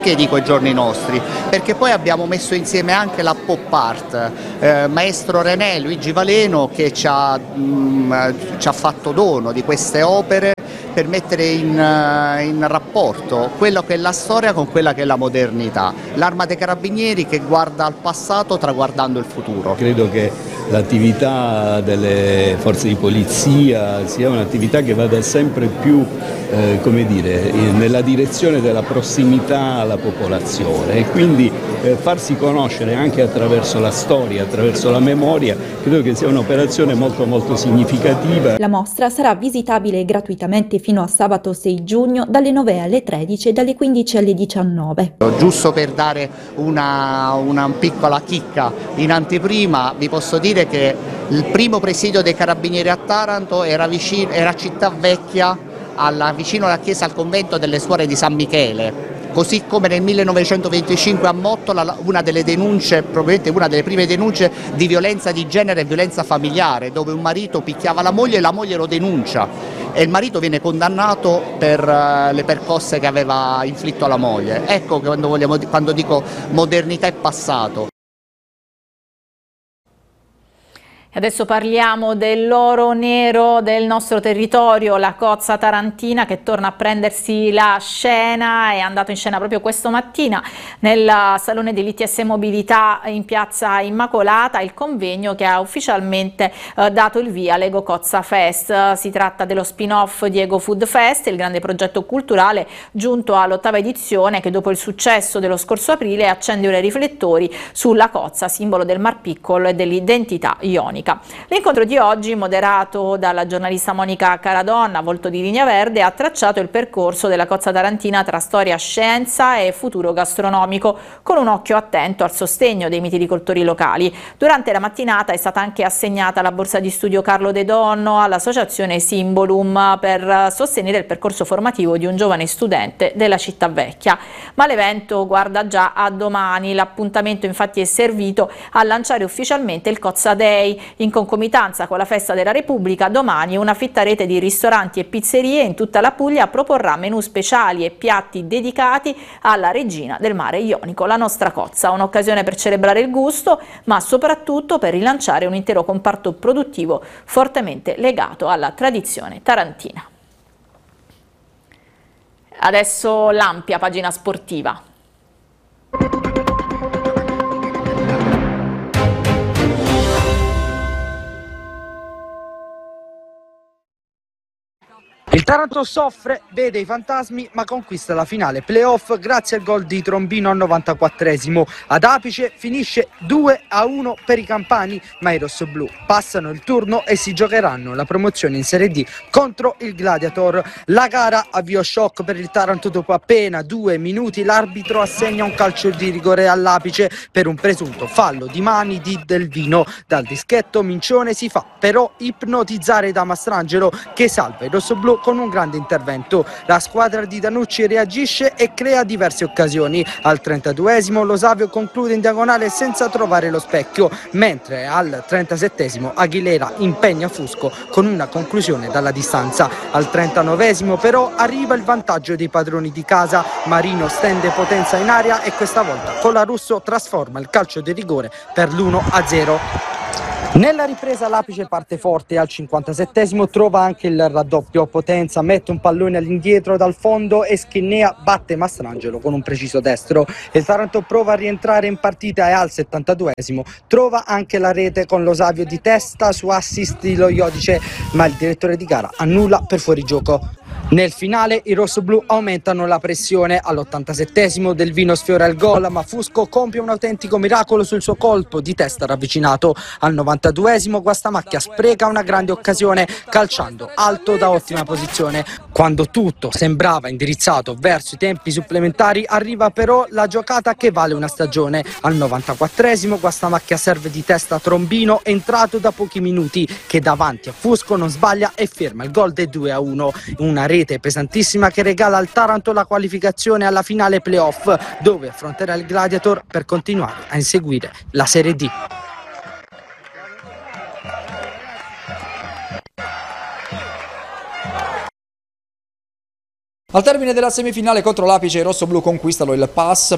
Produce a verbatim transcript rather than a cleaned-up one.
Perché dico i giorni nostri? Perché poi abbiamo messo insieme anche la pop art, eh, maestro René Luigi Valeno che ci ha, mh, ci ha fatto dono di queste opere per mettere in, uh, in rapporto quello che è la storia con quella che è la modernità, l'Arma dei Carabinieri che guarda al passato traguardando il futuro. Credo che l'attività delle forze di polizia sia un'attività che vada sempre più eh, come dire, nella direzione della prossimità alla popolazione e quindi eh, farsi conoscere anche attraverso la storia, attraverso la memoria, credo che sia un'operazione molto molto significativa. La mostra sarà visitabile gratuitamente fino a sabato sei giugno dalle nove alle tredici e dalle quindici alle diciannove. Giusto per dare una, una piccola chicca in anteprima, vi posso dire che il primo presidio dei Carabinieri a Taranto era, vicino, era a Cittavecchia, alla, vicino alla chiesa al convento delle Suore di San Michele. Così come nel millenovecentoventicinque a Mottola una delle denunce, probabilmente una delle prime denunce di violenza di genere e violenza familiare, dove un marito picchiava la moglie e la moglie lo denuncia e il marito viene condannato per uh, le percosse che aveva inflitto alla moglie. Ecco quando, vogliamo, quando dico modernità e passato. Adesso parliamo dell'oro nero del nostro territorio, la cozza tarantina che torna a prendersi la scena, è andato in scena proprio questo mattina nel Salone dell'I T S Mobilità in piazza Immacolata, il convegno che ha ufficialmente eh, dato il via all'Ego Cozza Fest. Si tratta dello spin-off di Ego Food Fest, il grande progetto culturale giunto all'ottava edizione che dopo il successo dello scorso aprile accende ora i riflettori sulla cozza, simbolo del Mar Piccolo e dell'identità ionica. L'incontro di oggi, moderato dalla giornalista Monica Caradonna, volto di Linea Verde, ha tracciato il percorso della cozza tarantina tra storia, scienza e futuro gastronomico, con un occhio attento al sostegno dei mitilicoltori locali. Durante la mattinata è stata anche assegnata la borsa di studio Carlo De Donno all'associazione Symbolum per sostenere il percorso formativo di un giovane studente della città vecchia. Ma l'evento guarda già a domani. L'appuntamento infatti è servito a lanciare ufficialmente il Cozza Day. In concomitanza con la festa della Repubblica, domani una fitta rete di ristoranti e pizzerie in tutta la Puglia proporrà menù speciali e piatti dedicati alla regina del mare Ionico, la nostra cozza. Un'occasione per celebrare il gusto, ma soprattutto per rilanciare un intero comparto produttivo fortemente legato alla tradizione tarantina. Adesso l'ampia pagina sportiva. Il Taranto soffre, vede i fantasmi ma conquista la finale playoff grazie al gol di Trombino al novantaquattresimo. Ad apice finisce due a uno per i campani, ma i rossoblù passano il turno e si giocheranno la promozione in Serie D contro il Gladiator. La gara avvio shock per il Taranto dopo appena due minuti l'arbitro assegna un calcio di rigore all'apice per un presunto fallo di mani di Delvino. Dal dischetto Mincione si fa però ipnotizzare da Mastrangelo che salva i rossoblù con un grande intervento. La squadra di Danucci reagisce e crea diverse occasioni. Al trentaduesimo lo Savio conclude in diagonale senza trovare lo specchio, mentre al trentasettesimo Aguilera impegna Fusco con una conclusione dalla distanza. Al trentanovesimo però arriva il vantaggio dei padroni di casa. Marino stende potenza in aria e questa volta Colarusso trasforma il calcio di rigore per l'uno a zero. Nella ripresa l'Apice parte forte e al cinquantasettesimo trova anche il raddoppio. Potenza mette un pallone all'indietro dal fondo e Schinnea batte Mastrangelo con un preciso destro. Il Taranto prova a rientrare in partita e al settantaduesimo trova anche la rete con lo Savio di testa su assist di lo Iodice, ma il direttore di gara annulla per fuorigioco. Nel finale i rossoblù aumentano la pressione. All'ottantasettesimo Delvino sfiora il gol, ma Fusco compie un autentico miracolo sul suo colpo di testa ravvicinato. Al novantaduesimo Guastamacchia spreca una grande occasione calciando alto da ottima posizione. Quando tutto sembrava indirizzato verso i tempi supplementari arriva però la giocata che vale una stagione. Al novantaquattresimo Guastamacchia serve di testa Trombino, entrato da pochi minuti, che davanti a Fusco non sbaglia e ferma il gol dei due a uno. Una rete pesantissima che regala al Taranto la qualificazione alla finale playoff, dove affronterà il Gladiator per continuare a inseguire la Serie D. Al termine della semifinale contro l'Apice i rossoblù conquistano il pass